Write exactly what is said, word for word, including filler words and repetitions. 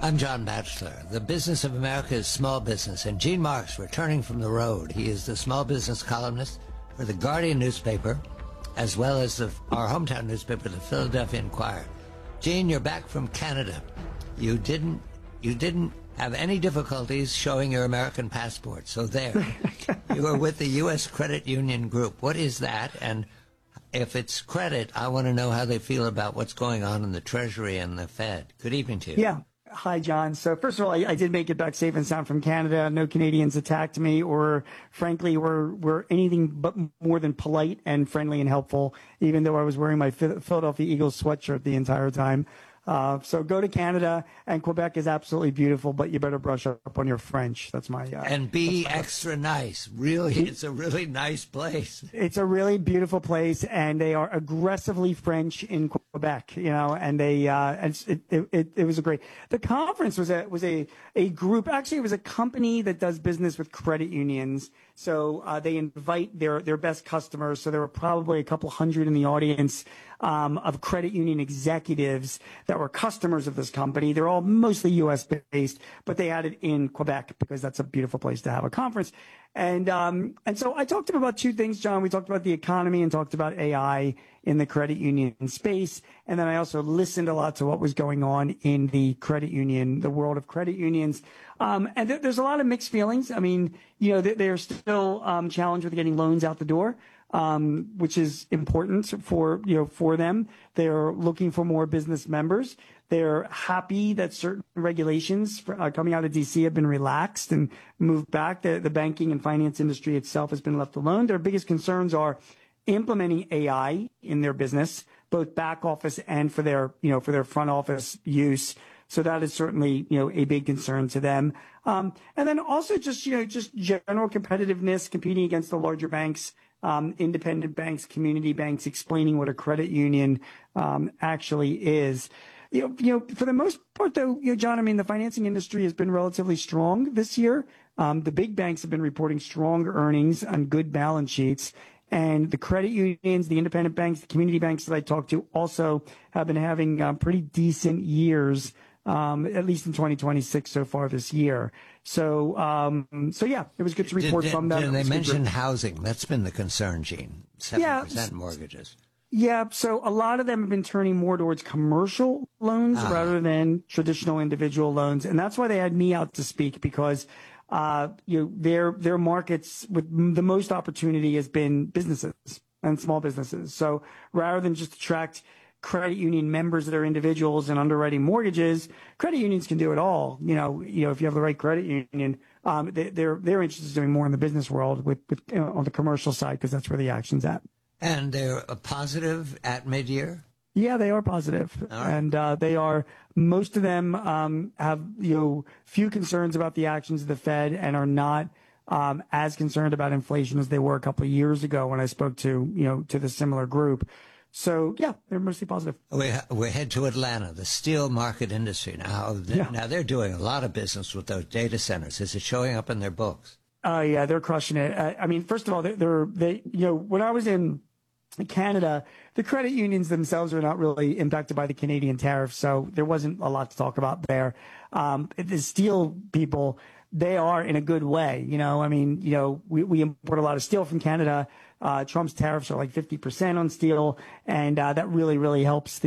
I'm John Batchelor. The business of America is small business, and Gene Marks returning from the road. He is the small business columnist for the Guardian newspaper, as well as the, our hometown newspaper, the Philadelphia Inquirer. Gene, you're back from Canada. You didn't, you didn't have any difficulties showing your American passport, so there. You were with the U S Credit Union Group. What is that? And if it's credit, I want to know how they feel about what's going on in the Treasury and the Fed. Good evening to you. Yeah. Hi, John. So first of all, I, I did make it back safe and sound from Canada. No Canadians attacked me or, frankly, were, were anything but more than polite and friendly and helpful, even though I was wearing my Philadelphia Eagles sweatshirt the entire time. Uh, so go to Canada, and Quebec is absolutely beautiful, but you better brush up on your French. That's my... Uh, and be my, extra nice. Really, it's a really nice place. It's a really beautiful place, and they are aggressively French in Quebec, you know, and they, uh, and it, it, it, it was a great... The conference was a, was a, a group, actually it was a company that does business with credit unions. So, uh, they invite their, their best customers. So there were probably a couple hundred in the audience, um, of credit union executives that were customers of this company. They're all mostly U S based, but they had it in Quebec because that's a beautiful place to have a conference. And, um, and so I talked to them about two things, John. We talked about the economy and talked about A I in the credit union space. And then I also listened a lot to what was going on in the credit union, the world of credit unions. Um, and th- there's a lot of mixed feelings. I mean, you know, th- they're still, um, challenged with getting loans out the door. Um, which is important for, you know, for them. They're looking for more business members. They're happy that certain regulations for, uh, coming out of D C have been relaxed and moved back. The, the banking and finance industry itself has been left alone. Their biggest concerns are implementing A I in their business, both back office and for their, you know, for their front office use. So that is certainly, you know, a big concern to them. Um, and then also just, you know, just general competitiveness, competing against the larger banks. Um, independent banks, community banks, explaining what a credit union um, actually is. You know, you know, for the most part, though, you know, John, I mean, the financing industry has been relatively strong this year. Um, the big banks have been reporting strong earnings on good balance sheets. And the credit unions, the independent banks, the community banks that I talked to also have been having uh, pretty decent years, um, at least in twenty twenty-six so far this year. So, um, so yeah, it was good to report did, from them. Did they mentioned housing? That's been the concern, Gene. seven percent yeah, mortgages. Yeah. So a lot of them have been turning more towards commercial loans ah. rather than traditional individual loans. And that's why they had me out to speak, because, uh, you know, their, their markets with the most opportunity has been businesses and small businesses. So rather than just attract credit union members that are individuals and underwriting mortgages, credit unions can do it all. You know, you know, if you have the right credit union, um, they, they're they're interested in doing more in the business world with, with you know, on the commercial side, because that's where the action's at. And they're a positive at mid-year? Yeah, they are positive, right. and uh, they are. Most of them um, have you know few concerns about the actions of the Fed and are not um, as concerned about inflation as they were a couple of years ago when I spoke to you know to the similar group. So, yeah, they're mostly positive. We we head to Atlanta, the steel market industry. Now, they, yeah. now they're doing a lot of business with those data centers. Is it showing up in their books? Uh, yeah, they're crushing it. I, I mean, first of all, they're, they're, they, you know, when I was in Canada, the credit unions themselves are not really impacted by the Canadian tariffs, so there wasn't a lot to talk about there. Um, the steel people, they are in a good way. You know, I mean, you know, we, we import a lot of steel from Canada. Uh, Trump's tariffs are like fifty percent on steel, and uh, that really, really helps the